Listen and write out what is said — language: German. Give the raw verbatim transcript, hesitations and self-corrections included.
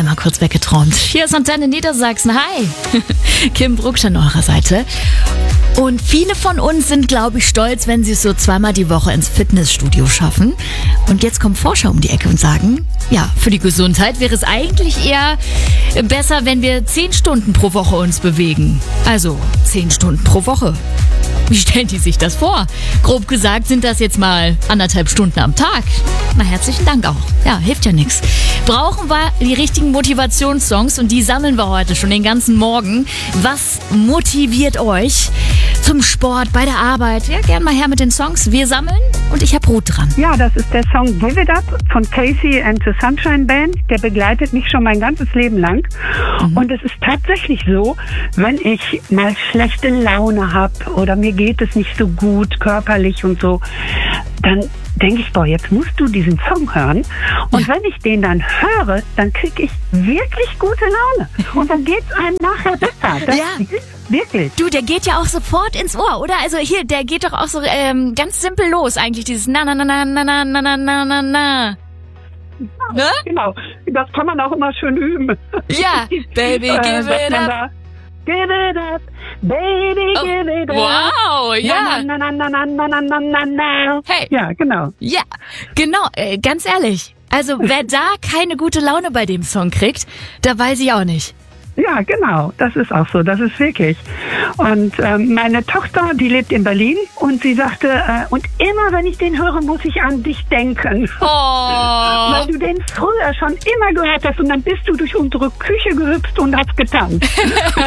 einmal kurz weggeträumt. Hier ist Antenne Niedersachsen. Hi, Kim Brucksch an eurer Seite. Und viele von uns sind, glaube ich, stolz, wenn sie es so zweimal die Woche ins Fitnessstudio schaffen. Und jetzt kommen Forscher um die Ecke und sagen, ja, für die Gesundheit wäre es eigentlich eher besser, wenn wir zehn Stunden pro Woche uns bewegen. Also zehn Stunden pro Woche. Wie stellen die sich das vor? Grob gesagt sind das jetzt mal anderthalb Stunden am Tag. Na, herzlichen Dank auch. Ja, hilft ja nichts. Brauchen wir die richtigen Motivationssongs und die sammeln wir heute schon den ganzen Morgen. Was motiviert euch zum Sport, bei der Arbeit? Ja, gern mal her mit den Songs. Wir sammeln und ich hab Rot dran. Ja, das ist der Song Give It Up von Casey and the Sunshine Band. Der begleitet mich schon mein ganzes Leben lang. Mhm. Und es ist tatsächlich so, wenn ich mal schlechte Laune habe oder mir geht es nicht so gut körperlich und so, dann denke ich, boah, jetzt musst du diesen Song hören. Und ja. wenn ich den dann höre, dann kriege ich wirklich gute Laune. Und dann geht es einem nachher besser. Das ja. ist wirklich. Du, der geht ja auch sofort ins Ohr, oder? Also hier, der geht doch auch so ähm, ganz simpel los eigentlich, dieses na na na na na na na na na na na. Ne? Genau, das kann man auch immer schön üben. Ja, Baby, give it up. Give it up, baby, oh, give it up. Wow, ja. Na, na, na, na, na, na, na, na, na. Hey. Ja, genau. Ja, genau, äh, ganz ehrlich. Also wer da keine gute Laune bei dem Song kriegt, da weiß ich auch nicht. Ja, genau, das ist auch so, das ist wirklich. Und ähm, meine Tochter, die lebt in Berlin und sie sagte, äh, und immer wenn ich den höre, muss ich an dich denken. Oh. Weil du den früher schon immer gehört hast und dann bist du durch unsere Küche gehüpft und hast getanzt.